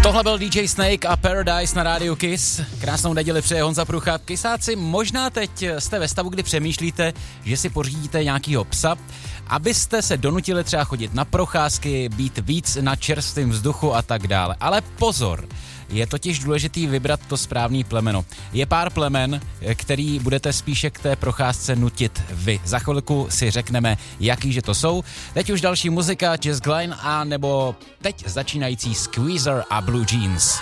Tohle byl DJ Snake a Paradise na rádiu Kiss. Krásnou neděli přeje Honza Prucha. Kisáci, možná teď jste ve stavu, kdy přemýšlíte, že si pořídíte nějakýho psa, abyste se donutili třeba chodit na procházky, být víc na čerstvém vzduchu a tak dále. Ale pozor, je totiž důležitý vybrat to správný plemeno. Je pár plemen, který budete spíše k té procházce nutit vy. Za chvilku si řekneme, jakýže to jsou. Teď už další muzika, Jess Glynne a nebo teď začínající Squeezer a Blue Jeans.